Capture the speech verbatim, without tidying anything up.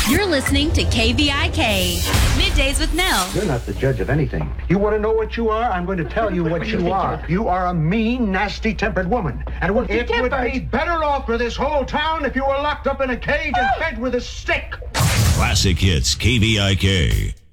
You're listening to K V I K, Middays with Nell. You're not the judge of anything. You want to know what you are? I'm going to tell you what you are. You are a mean, nasty-tempered woman. And it would be better off for this whole town if you were locked up in a cage and fed with a stick. Classic Hits K V I K.